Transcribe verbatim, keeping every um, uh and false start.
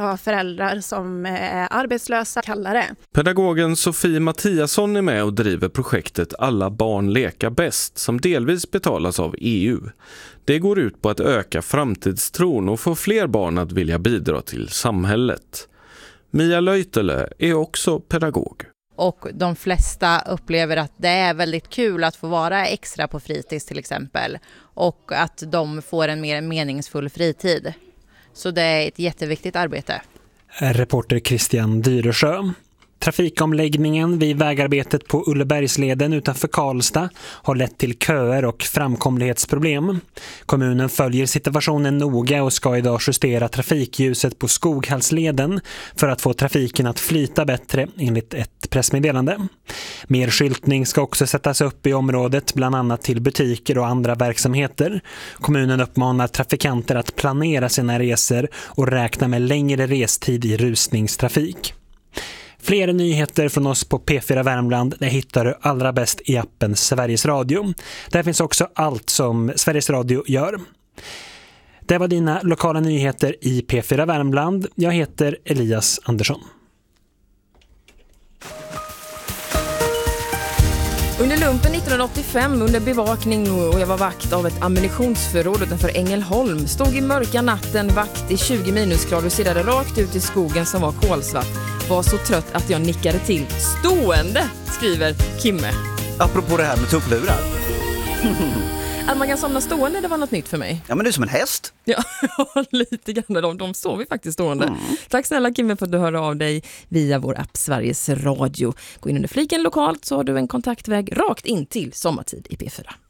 har föräldrar som är arbetslösa, kallar det. Pedagogen Sofie Mattiasson är med och driver projektet Alla barn leka bäst som delvis betalas av E U. Det går ut på att öka framtidstron och få fler barn att vilja bidra till samhället. Mia Löjtele är också pedagog. Och de flesta upplever att det är väldigt kul att få vara extra på fritids till exempel. Och att de får en mer meningsfull fritid. Så det är ett jätteviktigt arbete. Reporter Christian Dyresjö. Trafikomläggningen vid vägarbetet på Ullebergsleden utanför Karlstad har lett till köer och framkomlighetsproblem. Kommunen följer situationen noga och ska idag justera trafikljuset på Skoghallsleden för att få trafiken att flyta bättre enligt ett pressmeddelande. Mer skyltning ska också sättas upp i området, bland annat till butiker och andra verksamheter. Kommunen uppmanar trafikanter att planera sina resor och räkna med längre restid i rusningstrafik. Fler nyheter från oss på P fyra Värmland det hittar du allra bäst i appen Sveriges Radio. Där finns också allt som Sveriges Radio gör. Det var dina lokala nyheter i P fyra Värmland. Jag heter Elias Andersson. Under lumpen nittonhundraåttiofem under bevakning och jag var vakt av ett ammunitionsförråd utanför Ängelholm. Stod i mörka natten vakt i tjugo minusgrader och sedan rakt ut i skogen som var kolsvart. Var så trött att jag nickade till stående, skriver Kimme. Apropå det här med tupplurar. Att man kan somna stående, det var något nytt för mig. Ja, men det är som en häst. Ja, lite grann. De, de sover faktiskt stående. Mm. Tack snälla Kimme för att du hörde av dig via vår app Sveriges Radio. Gå in under fliken lokalt så har du en kontaktväg rakt in till sommartid i P fyra.